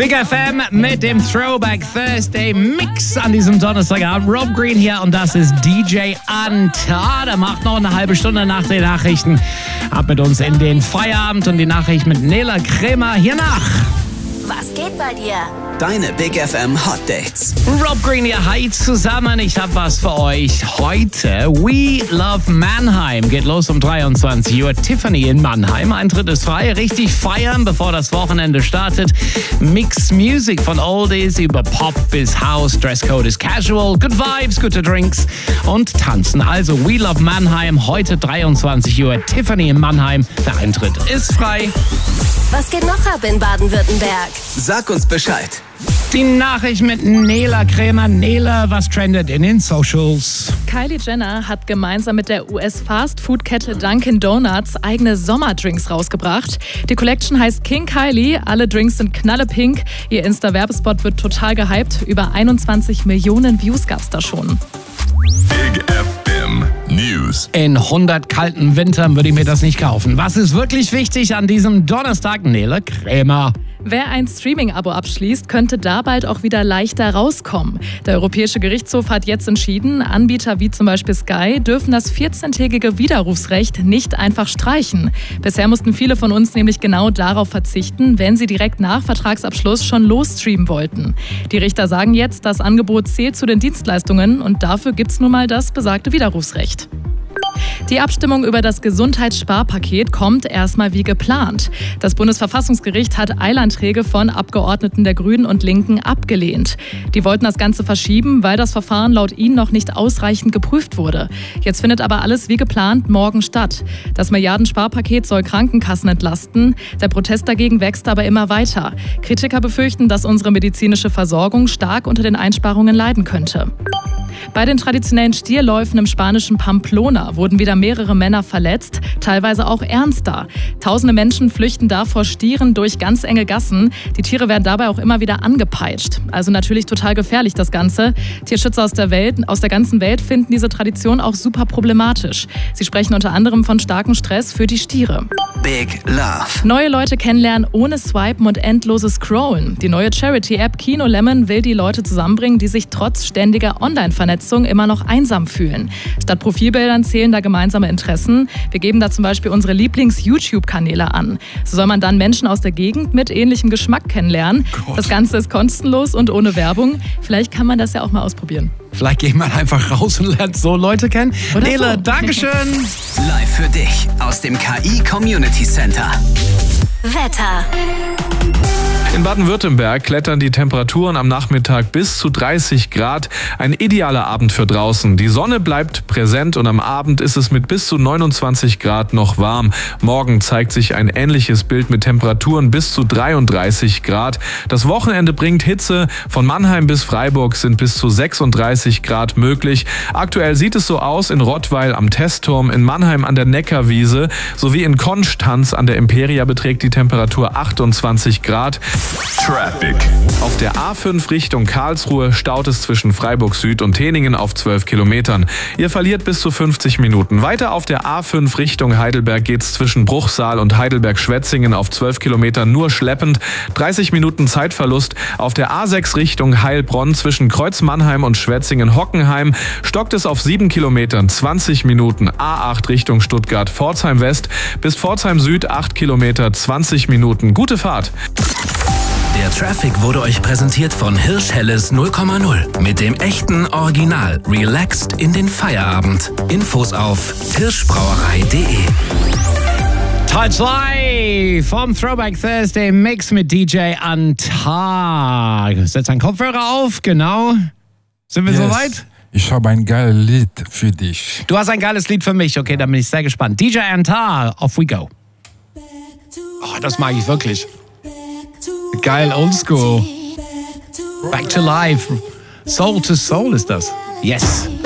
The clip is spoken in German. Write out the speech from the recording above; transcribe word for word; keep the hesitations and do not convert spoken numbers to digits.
Big F M mit dem Throwback Thursday Mix an diesem Donnerstagabend. Rob Green hier und das ist D J Antar. Der macht noch eine halbe Stunde nach den Nachrichten ab mit uns in den Feierabend und die Nachricht mit Nela Krämer hier nach. Was geht bei dir? Deine Big F M Hot Dates. Rob Green hier, hi zusammen. Ich habe was für euch heute. We Love Mannheim geht los um dreiundzwanzig Uhr. Tiffany in Mannheim. Eintritt ist frei. Richtig feiern, bevor das Wochenende startet. Mixed Music von Oldies über Pop bis House. Dresscode ist casual. Good Vibes, gute Drinks und tanzen. Also We Love Mannheim, heute dreiundzwanzig Uhr. Tiffany in Mannheim. Der Eintritt ist frei. Was geht noch ab in Baden-Württemberg? Sag uns Bescheid. Die Nachricht mit Nela Krämer. Nela, was trendet in den Socials? Kylie Jenner hat gemeinsam mit der U S-Fast-Food-Kette Dunkin' Donuts eigene Sommerdrinks rausgebracht. Die Collection heißt King Kylie. Alle Drinks sind knallepink. Ihr Insta-Werbespot wird total gehypt. Über einundzwanzig Millionen Views gab's da schon. Big F M News. In hundert kalten Wintern würde ich mir das nicht kaufen. Was ist wirklich wichtig an diesem Donnerstag? Nela Krämer. Wer ein Streaming-Abo abschließt, könnte da bald auch wieder leichter rauskommen. Der Europäische Gerichtshof hat jetzt entschieden, Anbieter wie zum Beispiel Sky dürfen das vierzehntägige Widerrufsrecht nicht einfach streichen. Bisher mussten viele von uns nämlich genau darauf verzichten, wenn sie direkt nach Vertragsabschluss schon losstreamen wollten. Die Richter sagen jetzt, das Angebot zählt zu den Dienstleistungen und dafür gibt's nun mal das besagte Widerrufsrecht. Die Abstimmung über das Gesundheitssparpaket kommt erstmal wie geplant. Das Bundesverfassungsgericht hat Eilanträge von Abgeordneten der Grünen und Linken abgelehnt. Die wollten das Ganze verschieben, weil das Verfahren laut ihnen noch nicht ausreichend geprüft wurde. Jetzt findet aber alles wie geplant morgen statt. Das Milliardensparpaket soll Krankenkassen entlasten. Der Protest dagegen wächst aber immer weiter. Kritiker befürchten, dass unsere medizinische Versorgung stark unter den Einsparungen leiden könnte. Bei den traditionellen Stierläufen im spanischen Pamplona wurden wieder mehrere Männer verletzt, teilweise auch ernster. Tausende Menschen flüchten da vor Stieren durch ganz enge Gassen. Die Tiere werden dabei auch immer wieder angepeitscht. Also natürlich total gefährlich das Ganze. Tierschützer aus der Welt, aus der ganzen Welt finden diese Tradition auch super problematisch. Sie sprechen unter anderem von starkem Stress für die Stiere. Big Love. Neue Leute kennenlernen ohne Swipen und endloses Scrollen. Die neue Charity-App Kino Lemon will die Leute zusammenbringen, die sich trotz ständiger Online-Vernetzung immer noch einsam fühlen. Statt Profilbildern zählen da gemeinsame Interessen. Wir geben da zum Beispiel unsere Lieblings-YouTube-Kanäle an. So soll man dann Menschen aus der Gegend mit ähnlichem Geschmack kennenlernen. Gott. Das Ganze ist kostenlos und ohne Werbung. Vielleicht kann man das ja auch mal ausprobieren. Vielleicht geht man einfach raus und lernt so Leute kennen. Oder Nela, so. Dankeschön. Live für dich aus dem K I Community Center. Wetter. In Baden-Württemberg klettern die Temperaturen am Nachmittag bis zu dreißig Grad. Ein idealer Abend für draußen. Die Sonne bleibt präsent und am Abend ist es mit bis zu neunundzwanzig Grad noch warm. Morgen zeigt sich ein ähnliches Bild mit Temperaturen bis zu dreiunddreißig Grad. Das Wochenende bringt Hitze. Von Mannheim bis Freiburg sind bis zu sechsunddreißig Grad möglich. Aktuell sieht es so aus in Rottweil am Testturm, in Mannheim an der Neckarwiese sowie in Konstanz an der Imperia beträgt die Temperatur achtundzwanzig Grad. Traffic. Auf der A fünf Richtung Karlsruhe staut es zwischen Freiburg Süd und Teningen auf zwölf Kilometern. Ihr verliert bis zu fünfzig Minuten. Weiter auf der A fünf Richtung Heidelberg geht's zwischen Bruchsal und Heidelberg-Schwetzingen auf zwölf Kilometern nur schleppend. dreißig Minuten Zeitverlust. Auf der A sechs Richtung Heilbronn zwischen Kreuz-Mannheim und Schwetzingen-Hockenheim stockt es auf sieben Kilometern zwanzig Minuten. A acht Richtung Stuttgart-Pforzheim West bis Pforzheim Süd acht Kilometer zwanzig Minuten. Gute Fahrt. Der Traffic wurde euch präsentiert von Hirsch Helles null Komma null. Mit dem echten Original. Relaxed in den Feierabend. Infos auf hirschbrauerei punkt de. Teil zwei vom Throwback Thursday Mix mit D J Antar. Setz deinen Kopfhörer auf, genau. Sind wir Yes. soweit? Ich habe ein geiles Lied für dich. Du hast ein geiles Lied für mich, okay, da bin ich sehr gespannt. D J Antar, off we go. Oh, das mag ich wirklich. Geil, oldschool. Back to life. Soul to soul ist das. Yes.